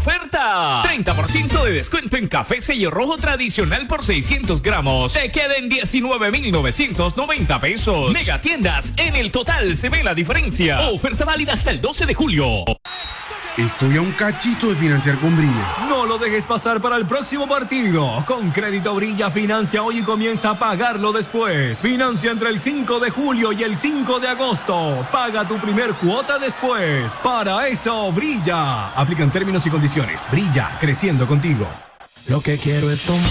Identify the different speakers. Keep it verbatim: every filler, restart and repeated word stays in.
Speaker 1: oferta. treinta por ciento de descuento en café sello rojo tradicional por seiscientos gramos. Te queden diecinueve mil novecientos noventa pesos. Mega tiendas, en el total se ve la diferencia. Oferta válida hasta el doce de julio.
Speaker 2: Estoy a un cachito de financiar con Brilla.
Speaker 3: No lo dejes pasar para el próximo partido. Con Crédito Brilla, financia hoy y comienza a pagarlo después. Financia entre el cinco de julio y el cinco de agosto. Paga tu primer cuota después. Para eso, Brilla. Aplican términos y condiciones. Brilla, creciendo contigo.
Speaker 4: Lo que quiero es tomar.